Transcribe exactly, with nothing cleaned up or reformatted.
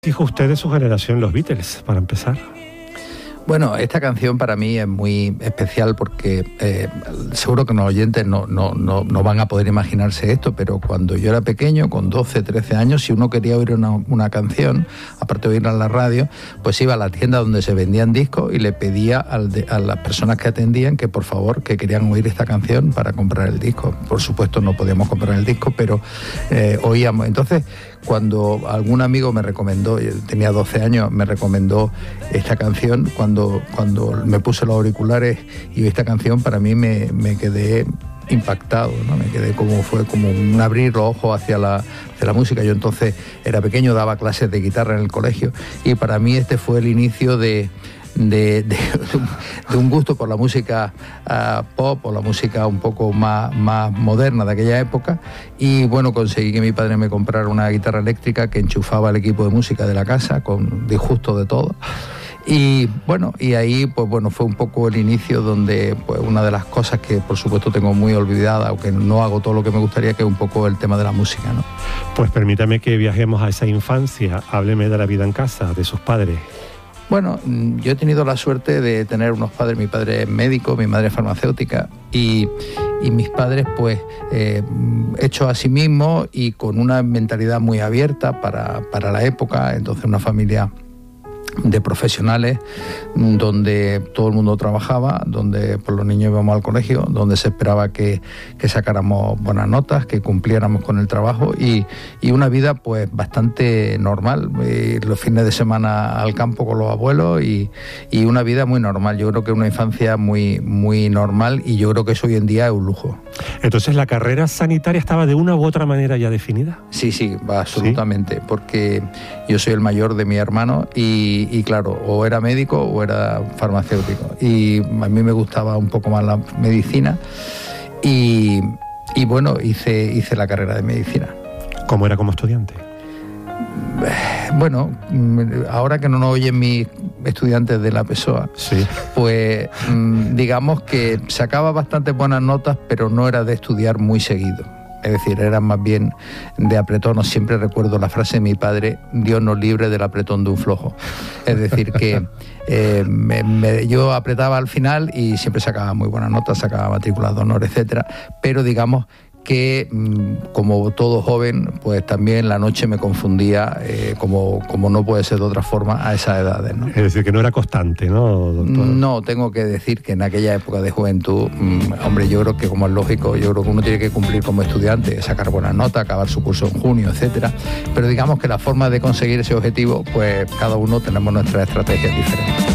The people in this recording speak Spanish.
Dijo usted de su generación, los Beatles, para empezar. Bueno, esta canción para mí es muy especial porque eh, seguro que los oyentes no, no, no, no van a poder imaginarse esto, pero cuando yo era pequeño, con doce, trece años, si uno quería oír una, una canción, aparte de oírla en la radio, pues iba a la tienda donde se vendían discos y le pedía al de, a las personas que atendían que por favor, que querían oír esta canción para comprar el disco. Por supuesto no podíamos comprar el disco, pero eh, oíamos. Entonces, cuando algún amigo me recomendó, yo tenía doce años, me recomendó esta canción, cuando, cuando me puse los auriculares y oí esta canción, para mí me, me quedé impactado, ¿no? Me quedé como, fue como un abrir los ojos hacia la, hacia la música. Yo entonces era pequeño, daba clases de guitarra en el colegio y para mí este fue el inicio de... De, de, de un gusto por la música uh, pop o la música un poco más, más moderna de aquella época, y bueno, conseguí que mi padre me comprara una guitarra eléctrica que enchufaba el equipo de música de la casa con disgusto de todo. Y bueno, y ahí pues bueno, fue un poco el inicio donde pues una de las cosas que por supuesto tengo muy olvidada, aunque no hago todo lo que me gustaría, que es un poco el tema de la música, ¿no? Pues permítame que viajemos a esa infancia. Hábleme de la vida en casa, de sus padres. Bueno, yo he tenido la suerte de tener unos padres, mi padre es médico, mi madre es farmacéutica, y, y mis padres pues eh, hechos a sí mismos y con una mentalidad muy abierta para, para la época. Entonces una familia de profesionales donde todo el mundo trabajaba, donde pues, los niños íbamos al colegio, donde se esperaba que, que sacáramos buenas notas, que cumpliéramos con el trabajo y, y una vida pues bastante normal, y los fines de semana al campo con los abuelos y, y una vida muy normal. Yo creo que una infancia muy, muy normal, y yo creo que eso hoy en día es un lujo. Entonces, ¿la carrera sanitaria estaba de una u otra manera ya definida? Sí, sí, absolutamente, ¿sí? Porque yo soy el mayor de mi hermano y, y claro, o era médico o era farmacéutico, y a mí me gustaba un poco más la medicina y, y bueno, hice, hice la carrera de medicina. ¿Cómo era como estudiante? Bueno, ahora que no nos oyen mis estudiantes de la PSOA, sí. Pues digamos que sacaba bastantes buenas notas, pero no era de estudiar muy seguido. Es decir, era más bien de apretón. Siempre recuerdo la frase de mi padre: Dios nos libre del apretón de un flojo. Es decir, que eh, me, me, yo apretaba al final y siempre sacaba muy buenas notas, sacaba matrículas de honor, etcétera. Pero digamos que como todo joven, pues también la noche me confundía, eh, como, como no puede ser de otra forma a esas edades, ¿no? Es decir, que no era constante, ¿no, doctor? No, tengo que decir que en aquella época de juventud, mmm, hombre, yo creo que como es lógico, yo creo que uno tiene que cumplir como estudiante, sacar buenas notas, acabar su curso en junio, etcétera. Pero digamos que la forma de conseguir ese objetivo, pues cada uno tenemos nuestras estrategias diferentes.